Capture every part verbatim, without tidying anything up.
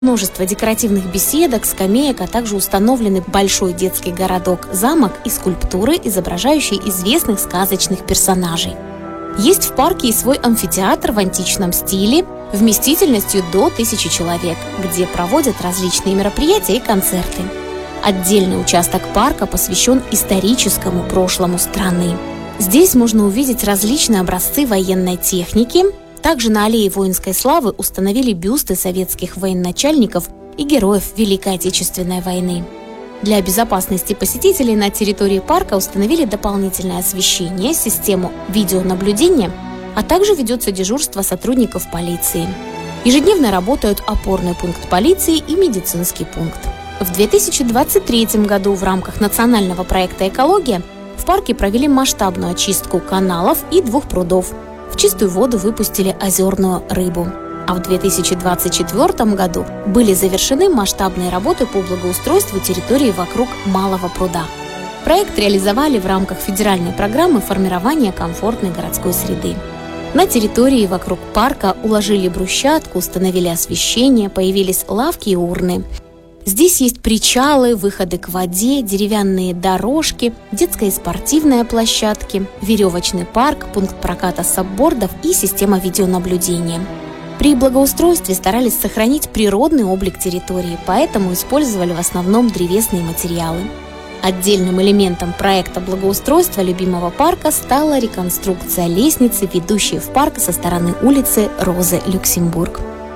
Множество декоративных беседок, скамеек, а также установлены большой детский городок, замок и скульптуры, изображающие известных сказочных персонажей. Есть в парке и свой амфитеатр в античном стиле, вместительностью до тысячи человек, где проводят различные мероприятия и концерты. Отдельный участок парка посвящен историческому прошлому страны. Здесь можно увидеть различные образцы военной техники. Также на аллее воинской славы установили бюсты советских военачальников и героев Великой Отечественной войны. Для безопасности посетителей на территории парка установили дополнительное освещение, систему видеонаблюдения, а также ведется дежурство сотрудников полиции. Ежедневно работают опорный пункт полиции и медицинский пункт. В две тысячи двадцать третьем году в рамках национального проекта «Экология» в парке провели масштабную очистку каналов и двух прудов. В чистую воду выпустили озерную рыбу. А в две тысячи двадцать четвёртом году были завершены масштабные работы по благоустройству территории вокруг Малого пруда. Проект реализовали в рамках федеральной программы формирования комфортной городской среды. На территории вокруг парка уложили брусчатку, установили освещение, появились лавки и урны. Здесь есть причалы, выходы к воде, деревянные дорожки, детская и спортивная площадки, веревочный парк, пункт проката саббордов и система видеонаблюдения. При благоустройстве старались сохранить природный облик территории, поэтому использовали в основном древесные материалы. Отдельным элементом проекта благоустройства любимого парка стала реконструкция лестницы, ведущей в парк со стороны улицы Розы Люксембург.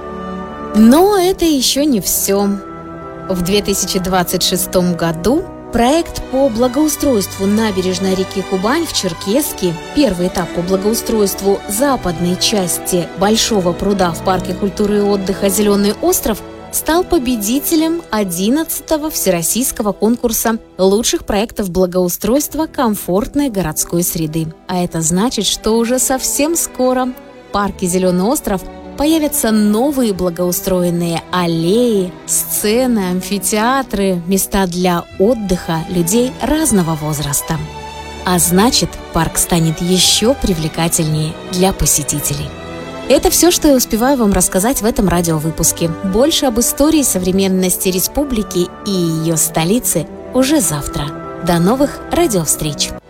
Но это еще не все. В две тысячи двадцать шестом году проект по благоустройству набережной реки Кубань в Черкесске, первый этап по благоустройству западной части Большого пруда в парке культуры и отдыха «Зеленый остров», стал победителем одиннадцатого всероссийского конкурса лучших проектов благоустройства комфортной городской среды. А это значит, что уже совсем скоро в парке «Зеленый остров» появятся новые благоустроенные аллеи, сцены, амфитеатры, места для отдыха людей разного возраста. А значит, парк станет еще привлекательнее для посетителей. Это все, что я успеваю вам рассказать в этом радиовыпуске. Больше об истории современности республики и ее столицы уже завтра. До новых радиовстреч!